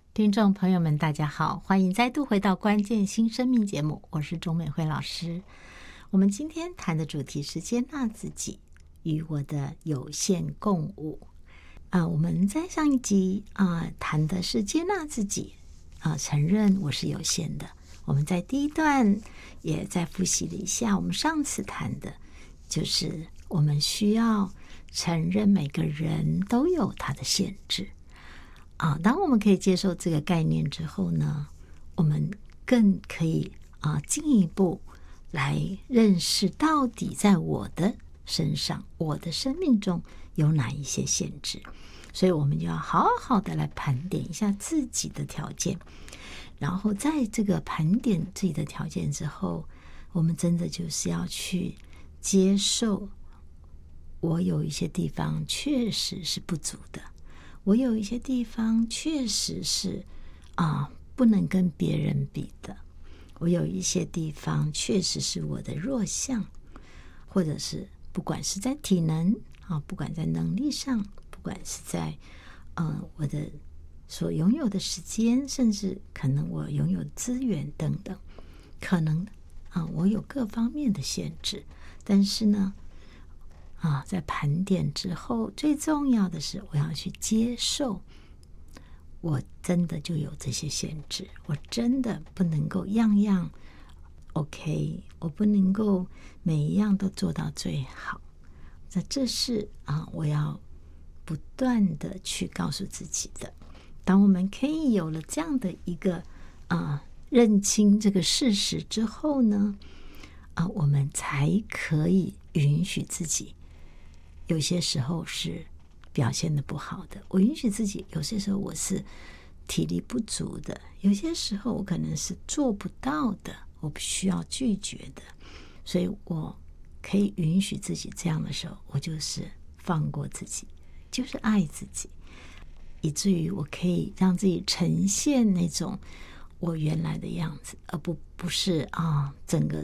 听众朋友们大家好，欢迎再度回到关键新生命节目，我是钟美惠老师。我们今天谈的主题是接纳自己与我的有限共舞。我们在上一集谈的是接纳自己承认我是有限的。我们在第一段也再复习了一下，我们上次谈的就是我们需要承认每个人都有他的限制。当我们可以接受这个概念之后呢，我们更可以进一步来认识到底在我的身上，我的生命中有哪一些限制。所以我们就要好好的来盘点一下自己的条件，然后在这个盘点自己的条件之后，我们真的就是要去接受我有一些地方确实是不足的，我有一些地方确实是不能跟别人比的，我有一些地方确实是我的弱项，或者是不管是在体能不管在能力上，不管是在我的所拥有的时间，甚至可能我拥有的资源等等，可能我有各方面的限制。但是呢在盘点之后，最重要的是我要去接受我真的就有这些限制，我真的不能够样样 OK， 我不能够每一样都做到最好。那这是我要不断的去告诉自己的。当我们可以有了这样的一个认清这个事实之后呢，我们才可以允许自己有些时候是表现的不好的，我允许自己有些时候我是体力不足的，有些时候我可能是做不到的，我必须要拒绝的。所以我可以允许自己这样的时候，我就是放过自己，就是爱自己，以至于我可以让自己呈现那种我原来的样子，而不是整个